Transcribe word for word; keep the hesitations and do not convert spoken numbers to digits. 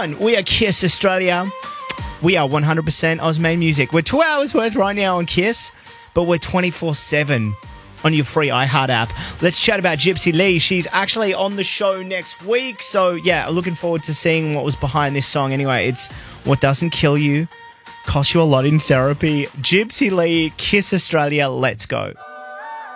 on. We are Kiss Australia. We are one hundred percent Oz-made music. We're two hours worth right now on Kiss, but we're twenty-four seven on your free iHeart app. Let's chat about Gypsy Lee. She's actually on the show next week. So, yeah, looking forward to seeing what was behind this song. Anyway, it's What Doesn't Kill You, Costs You a Lot in Therapy. Gypsy Lee, Kiss Australia, let's go.